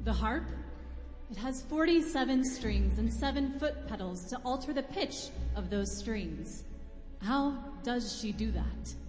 The harp? It has 47 strings and 7 foot pedals to alter the pitch of those strings. How does she do that?